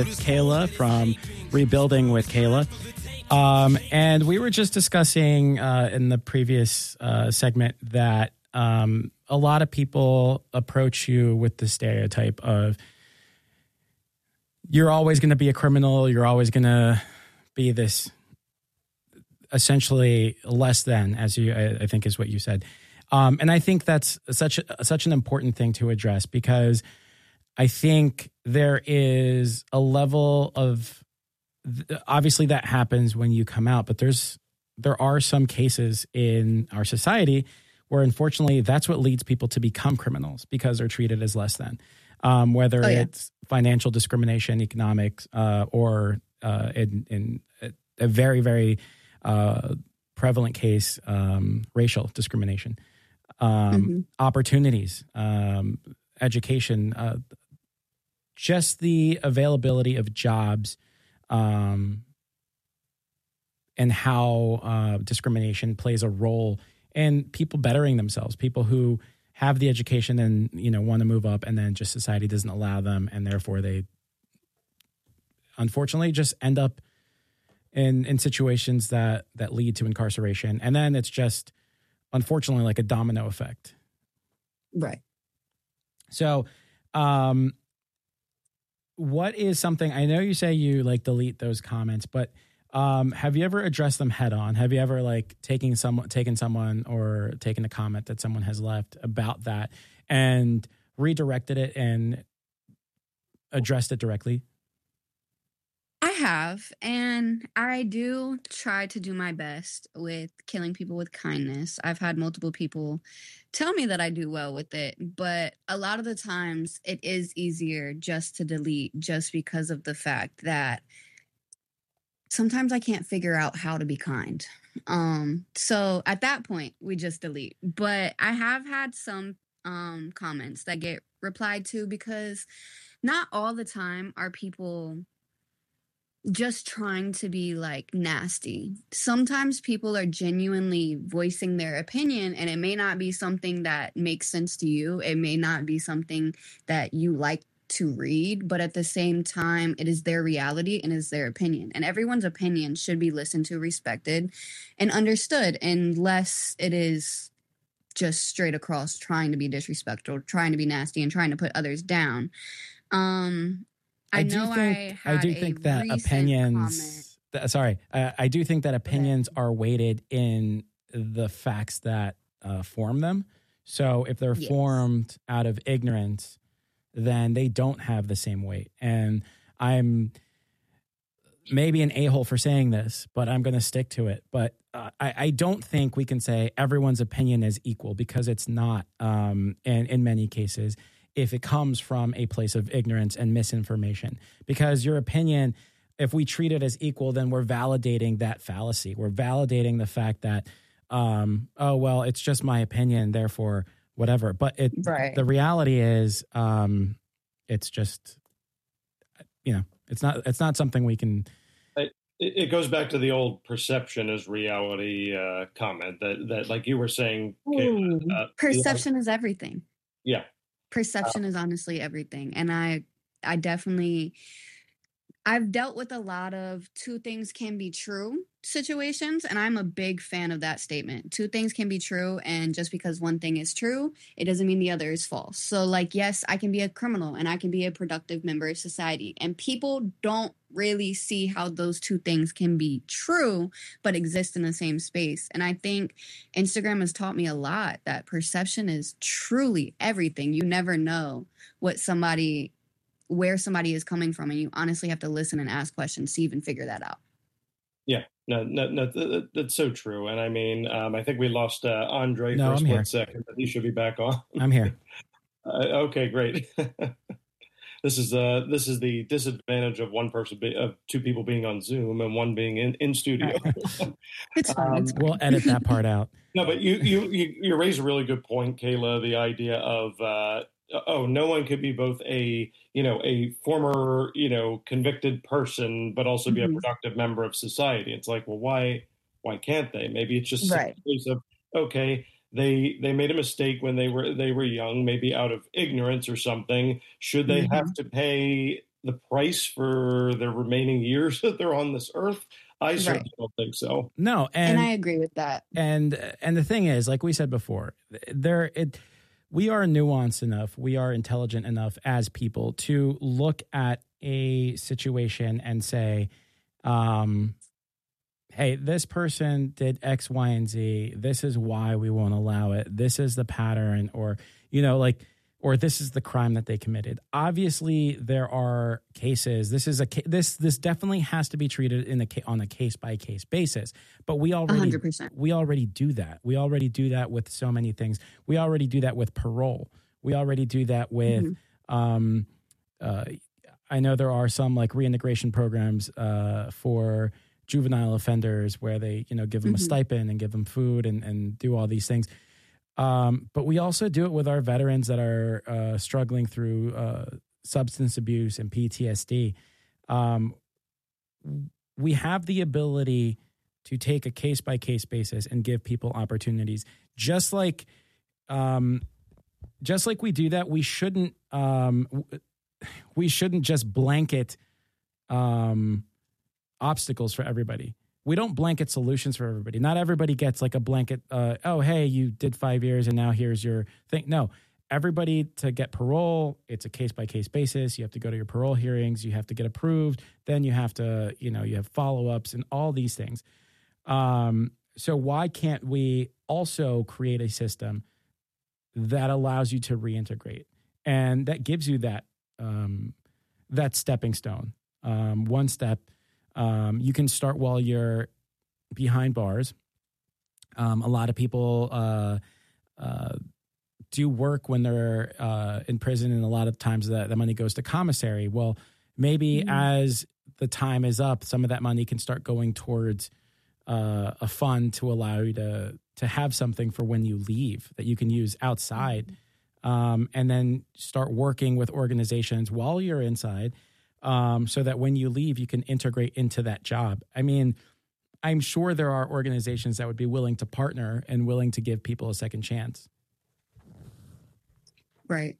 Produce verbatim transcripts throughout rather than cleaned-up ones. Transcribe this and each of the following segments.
Kayla from Rebuilding with Kayla. Um, and we were just discussing uh, in the previous uh, segment that um, a lot of people approach you with the stereotype of you're always going to be a criminal, you're always going to be this essentially less than, as you, I, I think is what you said. Um, and I think that's such a, such an important thing to address, because I think there is a level of, obviously that happens when you come out, but there's there are some cases in our society where unfortunately that's what leads people to become criminals, because they're treated as less than, um, whether oh, yeah. it's financial discrimination, economics, uh, or uh, in, in a very, very uh, prevalent case, um, racial discrimination, um, mm-hmm. opportunities, um, education, uh, just the availability of jobs, um, and how uh, discrimination plays a role in people bettering themselves, people who have the education and, you know, want to move up, and then just society doesn't allow them, and therefore they unfortunately just end up in in situations that that lead to incarceration. And then it's just unfortunately like a domino effect. Right. So, um, what is something, I know you say you like delete those comments, but um, have you ever addressed them head on? Have you ever like taking someone, taken someone or taken a comment that someone has left about that and redirected it and addressed it directly? I have, and I do try to do my best with killing people with kindness. I've had multiple people tell me that I do well with it, but a lot of the times it is easier just to delete, just because of the fact that sometimes I can't figure out how to be kind. Um, so at that point, we just delete. But I have had some um, comments that get replied to, because not all the time are people just trying to be like nasty. Sometimes people are genuinely voicing their opinion, and it may not be something that makes sense to you. It may not be something that you like to read, but at the same time, it is their reality and is their opinion. And everyone's opinion should be listened to, respected, and understood, unless it is just straight across trying to be disrespectful, trying to be nasty, and trying to put others down. Um, I, I know do think I, I do think that opinions. Th- sorry, uh, I do think that opinions are weighted in the facts that uh, form them. So if they're yes. formed out of ignorance, then they don't have the same weight. And I'm maybe an a-hole for saying this, but I'm going to stick to it. But uh, I, I don't think we can say everyone's opinion is equal, because it's not. Um, and in many cases, if it comes from a place of ignorance and misinformation, because your opinion, if we treat it as equal, then we're validating that fallacy. We're validating the fact that, um, oh, well, it's just my opinion, therefore whatever. But it, right. the reality is, um, it's just, you know, it's not, it's not something we can. It, it goes back to the old perception is reality uh, comment that, that, like you were saying, Ooh, uh, perception is everything. Yeah. Perception uh, is honestly everything. And I, I definitely, I've dealt with a lot of two things can be true situations, and I'm a big fan of that statement. Two things can be true, and just because one thing is true, it doesn't mean the other is false. So, like, yes, I can be a criminal and I can be a productive member of society, and people don't really see how those two things can be true but exist in the same space. And I think Instagram has taught me a lot that perception is truly everything. You never know what somebody where somebody is coming from, and you honestly have to listen and ask questions to even figure that out. Yeah, no, no, no th- that's so true. And I mean, um, I think we lost uh, Andre no, for a I'm split here. second, but he should be back on. I'm here. uh, okay, great. This is uh, this is the disadvantage of one person, be- of two people being on Zoom and one being in, in studio. It's fine. um, It's fine. We'll edit that part out. No, but you you you, you raise a really good point, Kayla. The idea of uh, oh, no one could be both a, you know, a former, you know, convicted person, but also be mm-hmm. a productive member of society. It's like, well, why, why can't they? Maybe it's just right. a case of, okay, they, they made a mistake when they were, they were young, maybe out of ignorance or something. Should they mm-hmm. have to pay the price for the remaining years that they're on this earth? I Right. certainly don't think so. No, And, and I agree with that. and and the thing is, like we said before, there it we are nuanced enough, we are intelligent enough as people to look at a situation and say, um, hey, this person did X, Y, and Z. This is why we won't allow it. This is the pattern, or, you know, like, or this is the crime that they committed. Obviously, there are cases. This is a ca- this this definitely has to be treated in a ca- on a case by case basis. But we already one hundred percent. we already do that. We already do that with so many things. We already do that with parole. We already do that with. Mm-hmm. Um, uh, I know there are some like reintegration programs uh, for juvenile offenders where they, you know, give them mm-hmm. a stipend and give them food and and do all these things. Um, but we also do it with our veterans that are uh, struggling through uh, substance abuse and P T S D. Um, we have the ability to take a case by case basis and give people opportunities. Just like, um, just like we do that, we shouldn't um, we shouldn't just blanket um, obstacles for everybody. We don't blanket solutions for everybody. Not everybody gets like a blanket, uh, oh, hey, you did five years and now here's your thing. No, everybody to get parole, it's a case-by-case basis. You have to go to your parole hearings. You have to get approved. Then you have to, you know, you have follow-ups and all these things. Um, so why can't we also create a system that allows you to reintegrate and that gives you that, um, that stepping stone, um, one step. Um, you can start while you're behind bars. Um, a lot of people uh, uh, do work when they're uh, in prison, and a lot of times that the money goes to commissary. Well, maybe mm-hmm. as the time is up, some of that money can start going towards uh, a fund to allow you to to have something for when you leave that you can use outside, mm-hmm. um, and then start working with organizations while you're inside. Um, so that when you leave, you can integrate into that job. I mean, I'm sure there are organizations that would be willing to partner and willing to give people a second chance. Right.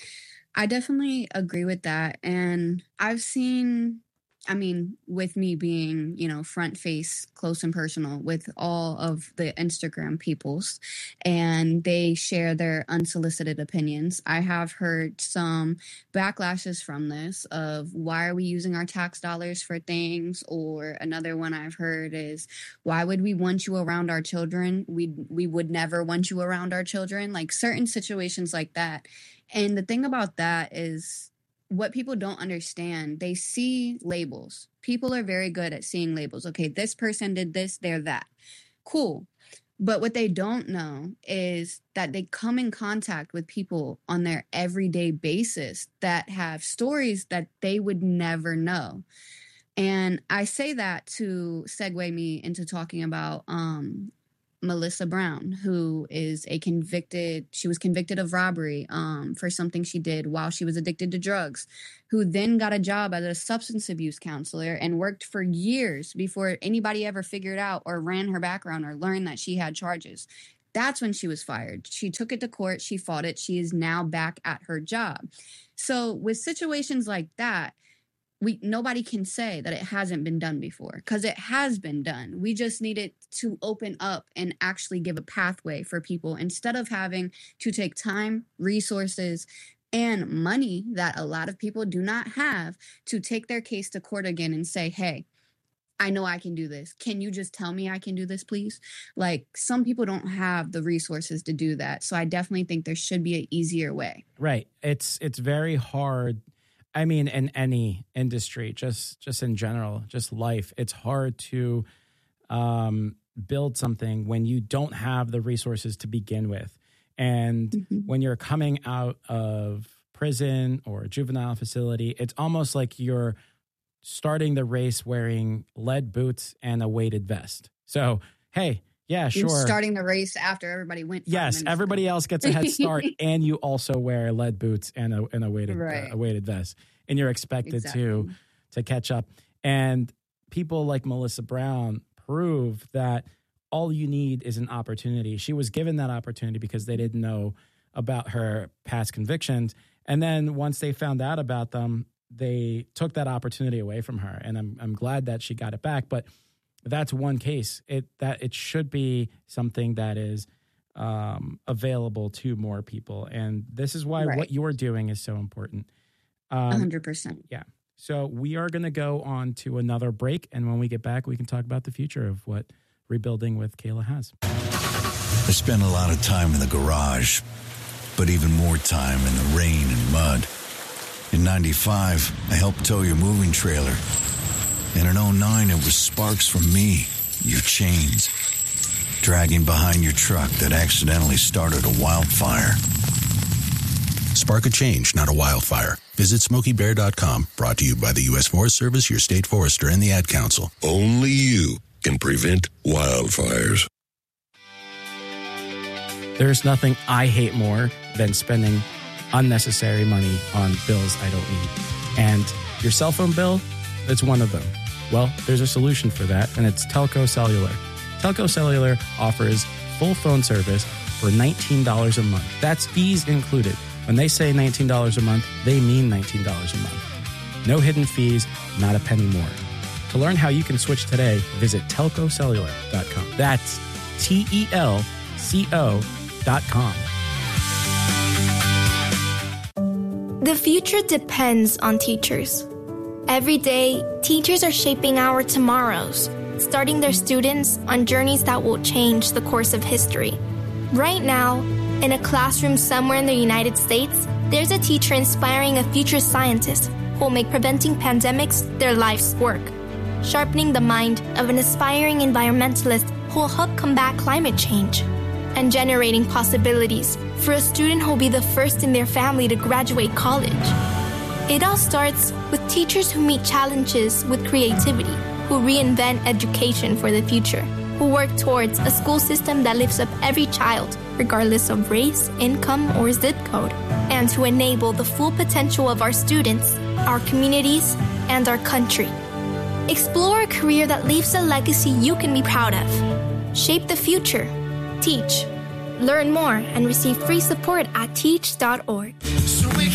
I definitely agree with that. And I've seen, I mean, with me being, you know, front face, close and personal with all of the Instagram peoples, and they share their unsolicited opinions. I have heard some backlashes from this of why are we using our tax dollars for things? Or another one I've heard is, why would we want you around our children? We, we would never want you around our children. Like certain situations like that. And the thing about that is, what people don't understand, they see labels. People are very good at seeing labels. Okay, this person did this, they're that. Cool. But what they don't know is that they come in contact with people on their everyday basis that have stories that they would never know. And I say that to segue me into talking about um, Melissa Brown, who is a convicted, she was convicted of robbery um, for something she did while she was addicted to drugs, who then got a job as a substance abuse counselor and worked for years before anybody ever figured out or ran her background or learned that she had charges. That's when she was fired. She took it to court. She fought it. She is now back at her job. So with situations like that, we nobody can say that it hasn't been done before, because it has been done. We just need it to open up and actually give a pathway for people instead of having to take time, resources, and money that a lot of people do not have to take their case to court again and say, hey, I know I can do this. Can you just tell me I can do this, please? Like, some people don't have the resources to do that. So I definitely think there should be an easier way. Right. It's it's very hard. I mean, in any industry, just just in general, just life, it's hard to um, build something when you don't have the resources to begin with. And mm-hmm. when you're coming out of prison or a juvenile facility, it's almost like you're starting the race wearing lead boots and a weighted vest. So, hey, yeah, sure. You're starting the race after everybody went. Yes, everybody else gets a head start, and you also wear lead boots and a and a weighted right. uh, a weighted vest, and you're expected exactly. to to catch up. And people like Melissa Brown prove that all you need is an opportunity. She was given that opportunity because they didn't know about her past convictions, and then once they found out about them, they took that opportunity away from her, and I'm I'm glad that she got it back. But that's one case. It that it should be something that is um, available to more people, and this is why Right. what you're doing is so important. Um, A hundred percent. yeah. So we are going to go on to another break, and when we get back, we can talk about the future of what Rebuilding with Kayla has. I spent a lot of time in the garage, but even more time in the rain and mud. In ninety-five, I helped tow your moving trailer. And in oh nine, it was sparks from me, your chains, dragging behind your truck that accidentally started a wildfire. Spark a change, not a wildfire. Visit Smokey Bear dot com, brought to you by the U S Forest Service, your state forester, and the Ad Council. Only you can prevent wildfires. There's nothing I hate more than spending unnecessary money on bills I don't need. And your cell phone bill, it's one of them. Well, there's a solution for that, and it's Telco Cellular. Telco Cellular offers full phone service for nineteen dollars a month. That's fees included. When they say nineteen dollars a month, they mean nineteen dollars a month. No hidden fees, not a penny more. To learn how you can switch today, visit telco cellular dot com. That's T E L C O dot com. The future depends on teachers. Every day, teachers are shaping our tomorrows, starting their students on journeys that will change the course of history. Right now, in a classroom somewhere in the United States, there's a teacher inspiring a future scientist who will make preventing pandemics their life's work, sharpening the mind of an aspiring environmentalist who will help combat climate change, and generating possibilities for a student who will be the first in their family to graduate college. It all starts with teachers who meet challenges with creativity, who reinvent education for the future, who work towards a school system that lifts up every child, regardless of race, income, or zip code, and to enable the full potential of our students, our communities, and our country. Explore a career that leaves a legacy you can be proud of. Shape the future. Teach. Learn more and receive free support at teach dot org.